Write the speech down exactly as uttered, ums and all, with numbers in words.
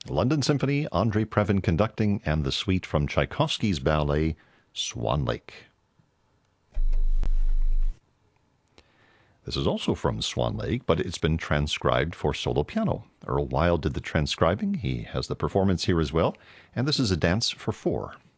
London Symphony, Andrei Previn conducting, and the suite from Tchaikovsky's ballet, Swan Lake. This is also from Swan Lake, but it's been transcribed for solo piano. Earl Wild did the transcribing. He has the performance here as well, and this is a dance for four.